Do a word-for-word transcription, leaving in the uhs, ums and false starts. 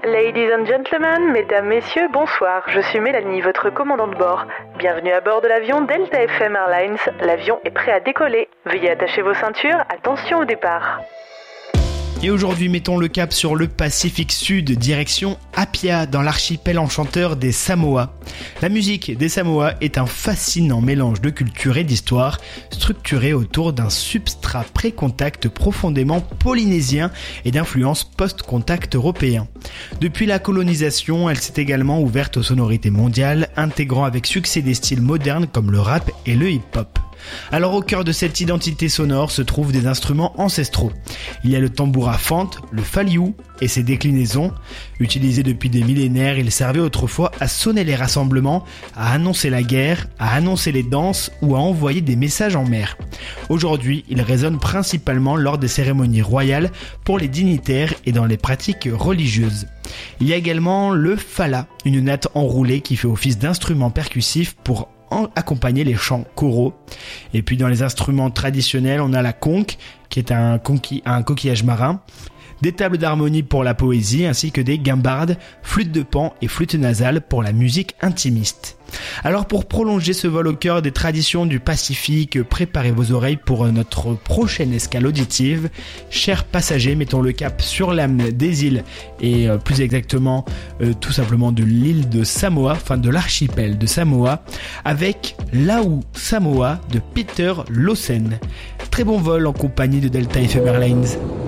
Ladies and gentlemen, mesdames, messieurs, bonsoir. Je suis Mélanie, votre commandant de bord. Bienvenue à bord de l'avion Delta F M Airlines. L'avion est prêt à décoller. Veuillez attacher vos ceintures. Attention au départ. Et aujourd'hui, mettons le cap sur le Pacifique Sud, direction Apia, dans l'archipel enchanteur des Samoa. La musique des Samoa est un fascinant mélange de culture et d'histoire, structuré autour d'un substrat pré-contact profondément polynésien et d'influence post-contact européen. Depuis la colonisation, elle s'est également ouverte aux sonorités mondiales, intégrant avec succès des styles modernes comme le rap et le hip-hop. Alors au cœur de cette identité sonore se trouvent des instruments ancestraux. Il y a le tambour à fente, le faliu et ses déclinaisons. Utilisés depuis des millénaires, ils servaient autrefois à sonner les rassemblements, à annoncer la guerre, à annoncer les danses ou à envoyer des messages en mer. Aujourd'hui, ils résonnent principalement lors des cérémonies royales pour les dignitaires et dans les pratiques religieuses. Il y a également le fala, une natte enroulée qui fait office d'instrument percussif pour accompagner les chants choraux. Et puis dans les instruments traditionnels, on a la conque, qui est un, conqui- un coquillage marin, des tables d'harmonie pour la poésie, ainsi que des guimbardes, flûtes de pan et flûtes nasales pour la musique intimiste. Alors pour prolonger ce vol au cœur des traditions du Pacifique, préparez vos oreilles pour notre prochaine escale auditive. Chers passagers, mettons le cap sur l'âme des îles et euh, plus exactement euh, tout simplement de l'île de Samoa, enfin de l'archipel de Samoa, avec Lau Samoa de Peter Lawson. Très bon vol en compagnie de Delta F M Airlines.